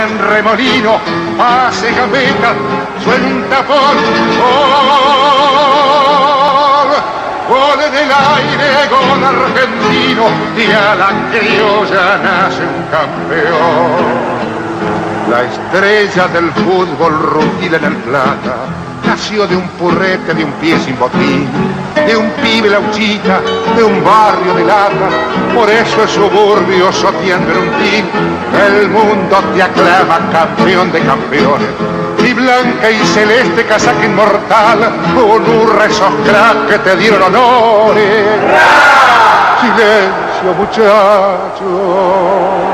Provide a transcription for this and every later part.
En remolino, pase gambeta, suena un tapón, gol en el aire, gol argentino, y a la criolla nace un campeón. La estrella del fútbol rugida en el Plata nació de un purrete, de un pie sin botín, de un pibe lauchita, de un barrio de lata. Por eso es suburbio sotiendo en un team. El mundo te aclama campeón de campeones. Y blanca y celeste casaca inmortal, con hurra esos cracks que te dieron honores. Silencio, muchachos.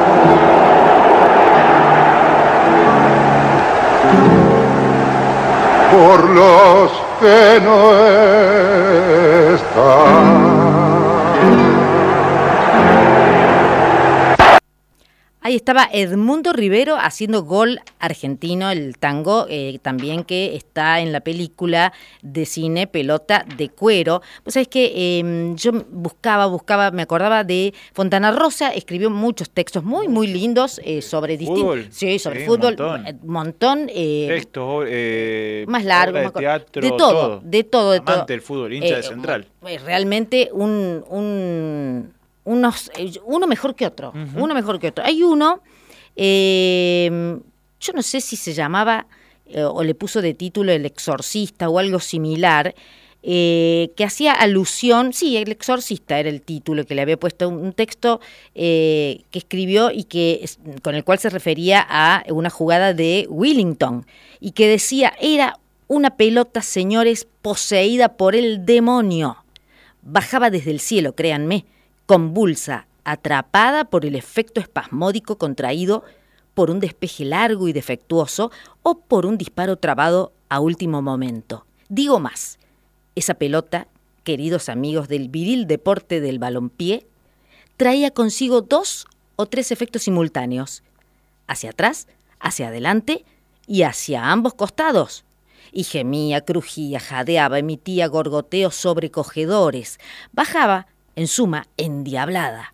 Por los que no están. Ahí estaba Edmundo Rivero haciendo Gol Argentino, el tango también que está en la película de cine Pelota de Cuero. Pues sabés que yo buscaba, me acordaba de Fontana Rosa, escribió muchos textos muy lindos sobre distintos. Sí, sobre fútbol, montón. Textos, más largo, de teatro, de todo. Amante del fútbol, hincha de Central. Realmente uno mejor que otro, Hay uno, yo no sé si se llamaba o le puso de título El Exorcista o algo similar, que hacía alusión, sí, El Exorcista era el título que le había puesto, un texto que escribió y con el cual se refería a una jugada de Willington y que decía, era una pelota, señores, poseída por el demonio. Bajaba desde el cielo, créanme, convulsa, atrapada por el efecto espasmódico contraído por un despeje largo y defectuoso o por un disparo trabado a último momento. Digo más, esa pelota, queridos amigos del viril deporte del balompié, traía consigo 2 o 3 efectos simultáneos, hacia atrás, hacia adelante y hacia ambos costados. Y gemía, crujía, jadeaba, emitía gorgoteos sobrecogedores, bajaba, en suma, endiablada.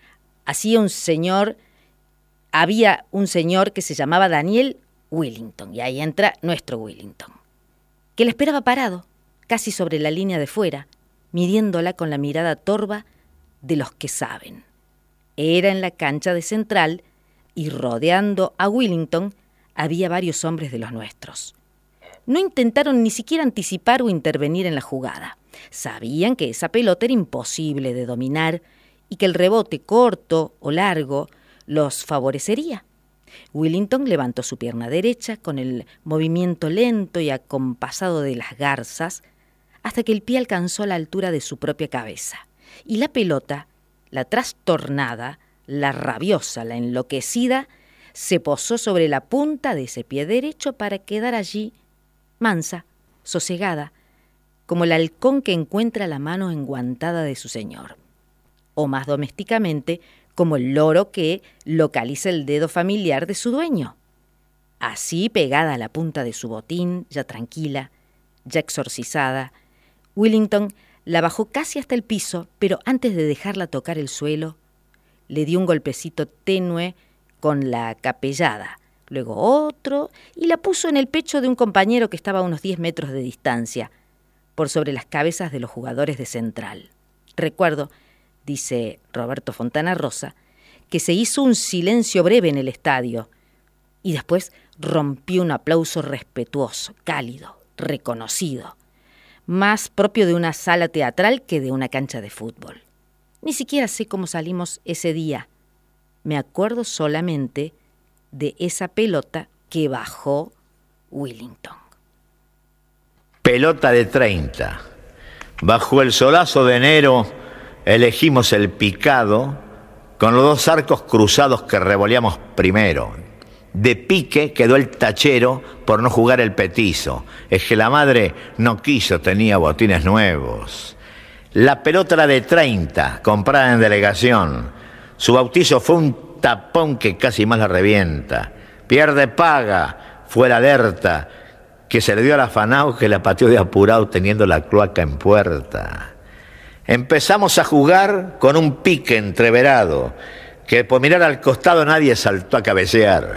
Había un señor que se llamaba Daniel Willington, y ahí entra nuestro Willington, que la esperaba parado, casi sobre la línea de fuera, midiéndola con la mirada torva de los que saben. Era en la cancha de Central, y rodeando a Willington había varios hombres de los nuestros. No intentaron ni siquiera anticipar o intervenir en la jugada. Sabían que esa pelota era imposible de dominar y que el rebote corto o largo los favorecería. Willington levantó su pierna derecha con el movimiento lento y acompasado de las garzas hasta que el pie alcanzó la altura de su propia cabeza. Y la pelota, la trastornada, la rabiosa, la enloquecida, se posó sobre la punta de ese pie derecho para quedar allí, mansa, sosegada, como el halcón que encuentra la mano enguantada de su señor, o más domésticamente, como el loro que localiza el dedo familiar de su dueño. Así, pegada a la punta de su botín, ya tranquila, ya exorcizada, Willington la bajó casi hasta el piso, pero antes de dejarla tocar el suelo, le dio un golpecito tenue con la capellada, luego otro, y la puso en el pecho de un compañero que estaba a unos 10 metros de distancia, por sobre las cabezas de los jugadores de Central. Recuerdo, dice Roberto Fontana Rosa, que se hizo un silencio breve en el estadio y después rompió un aplauso respetuoso, cálido, reconocido, más propio de una sala teatral que de una cancha de fútbol. Ni siquiera sé cómo salimos ese día. Me acuerdo solamente de esa pelota que bajó Willington. Pelota de 30. Bajo el solazo de enero elegimos el picado con los 2 arcos cruzados que revoleamos primero. De pique quedó el tachero por no jugar el petizo. Es que la madre no quiso, tenía botines nuevos. La pelota era de 30, comprada en delegación. Su bautizo fue un tapón que casi más la revienta. Pierde paga, fue la alerta que se le dio al afanao que la pateó de apurado teniendo la cloaca en puerta. Empezamos a jugar con un pique entreverado, que por mirar al costado nadie saltó a cabecear.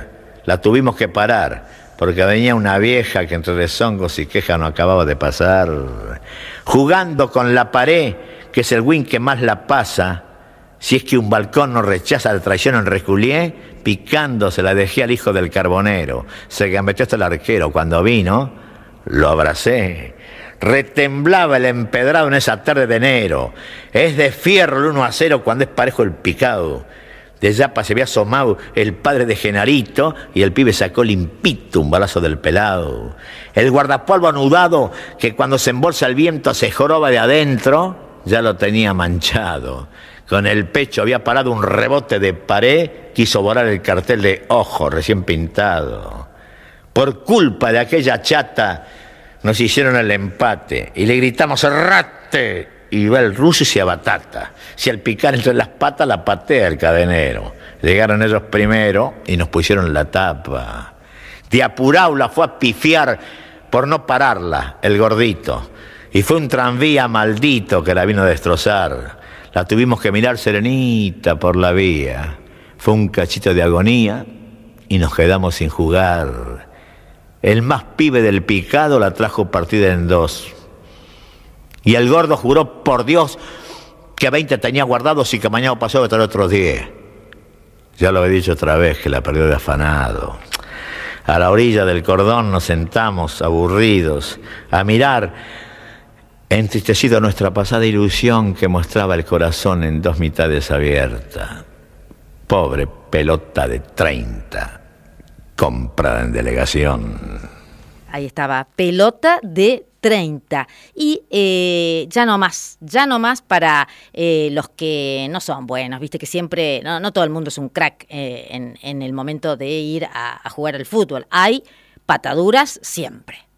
la tuvimos que parar, porque venía una vieja que entre rezongos y quejas no acababa de pasar. Jugando con la pared, que es el win que más la pasa, si es que un balcón no rechaza la traición en Reculié, picando se la dejé al hijo del carbonero. Se gambeteó hasta el arquero. Cuando vino, lo abracé. Retemblaba el empedrado en esa tarde de enero. Es de fierro el 1-0 cuando es parejo el picado. De Yapa se había asomado el padre de Genarito y el pibe sacó limpito un balazo del pelado. El guardapolvo anudado, que cuando se embolsa el viento se joroba de adentro, ya lo tenía manchado. Con el pecho había parado un rebote de pared, quiso borrar el cartel de ojo recién pintado. Por culpa de aquella chata nos hicieron el empate y le gritamos ¡errate! Y va el ruso y se abatata. Si al picar entre las patas la patea el cadenero. Llegaron ellos primero y nos pusieron la tapa. De apurado la fue a pifiar por no pararla, el gordito. Y fue un tranvía maldito que la vino a destrozar. La tuvimos que mirar serenita por la vía. Fue un cachito de agonía y nos quedamos sin jugar. El más pibe del picado la trajo partida en 2. Y el gordo juró por Dios que 20 tenía guardados y que mañana pasó a traer otros 10. Ya lo he dicho otra vez que la perdió de afanado. A la orilla del cordón nos sentamos aburridos a mirar entristecido nuestra pasada ilusión que mostraba el corazón en 2 mitades abiertas. Pobre pelota de 30, comprada en delegación. Ahí estaba, pelota de 30. Y ya no más para los que no son buenos, viste que siempre, no todo el mundo es un crack en el momento de ir a jugar al fútbol. Hay pataduras siempre.